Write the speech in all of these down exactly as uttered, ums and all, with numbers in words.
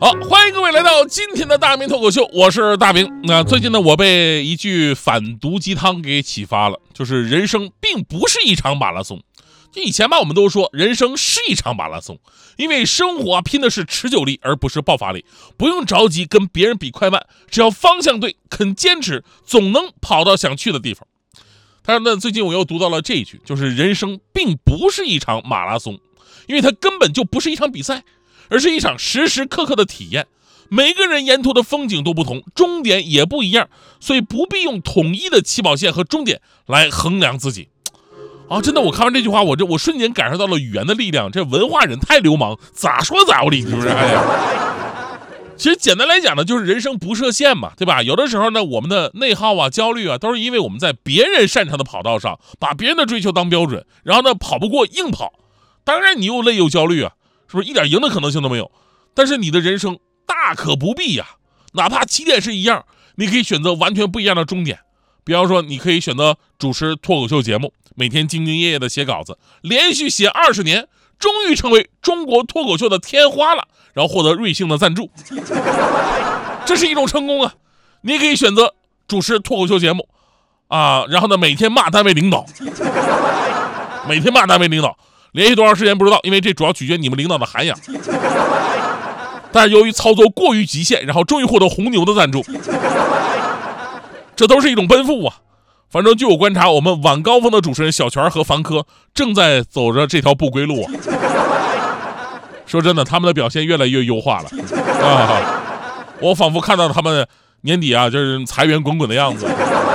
好，欢迎各位来到今天的大明脱口秀，我是大明。那最近呢，我被一句反毒鸡汤给启发了，就是人生并不是一场马拉松。就以前吧，我们都说人生是一场马拉松，因为生活拼的是持久力，而不是爆发力。不用着急跟别人比快慢，只要方向对，肯坚持，总能跑到想去的地方。但是呢，最近我又读到了这一句，就是人生并不是一场马拉松，因为它根本就不是一场比赛，而是一场时时刻刻的体验。每个人沿途的风景都不同，终点也不一样，所以不必用统一的起跑线和终点来衡量自己。啊，真的，我看完这句话，我这我瞬间感受到了语言的力量。这文化人太流氓，咋说咋有理，是不是？哎呀，其实简单来讲呢，就是人生不设限嘛，对吧？有的时候呢，我们的内耗啊、焦虑啊，都是因为我们在别人擅长的跑道上，把别人的追求当标准，然后呢跑不过硬跑。当然你又累又焦虑啊，是不是一点赢的可能性都没有？但是你的人生大可不必呀、啊，哪怕起点是一样，你可以选择完全不一样的终点。比方说，你可以选择主持脱口秀节目，每天兢兢业业的写稿子，连续写二十年，终于成为中国脱口秀的天花了，然后获得瑞幸的赞助，这是一种成功啊。你也可以选择主持脱口秀节目啊，然后呢，每天骂单位领导，每天骂单位领导，连续多长时间不知道，因为这主要取决你们领导的涵养。但是由于操作过于极限，然后终于获得红牛的赞助。这都是一种奔赴啊！反正据我观察，我们晚高峰的主持人小泉和房科正在走着这条不归路啊。说真的，他们的表现越来越优化了啊！我仿佛看到他们年底啊，就是财源滚滚的样子。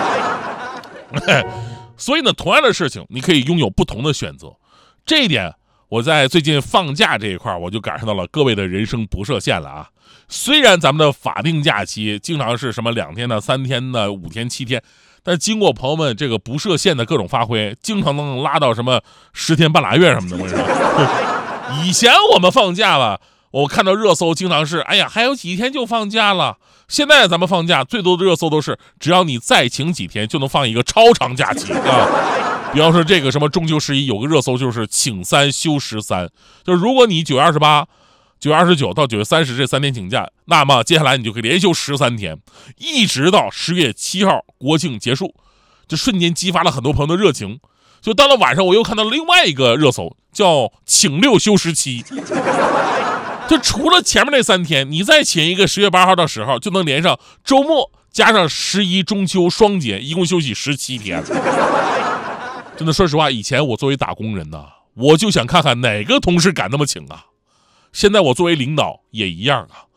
所以呢，同样的事情，你可以拥有不同的选择。这一点，我在最近放假这一块，我就感受到了各位的人生不设限了啊！虽然咱们的法定假期经常是什么两天的、三天的、五天、七天，但经过朋友们这个不设限的各种发挥，经常能拉到什么十天半拉月什么的。我跟你说，以前我们放假吧，我看到热搜经常是哎呀还有几天就放假了。现在咱们放假最多的热搜都是只要你再请几天就能放一个超长假期啊。比方说这个什么中秋十一有个热搜就是请三休十三，就是如果你九月二十八、九月二十九到九月三十这三天请假，那么接下来你就可以连休十三天，一直到十月七号国庆结束，就瞬间激发了很多朋友的热情。就到了晚上，我又看到了另外一个热搜，叫请六休十七。就除了前面那三天，你再请一个十月八号到十号，就能连上周末加上十一中秋双节，一共休息十七天。真的，说实话，以前我作为打工人呢，我就想看看哪个同事敢那么请啊。现在我作为领导也一样啊，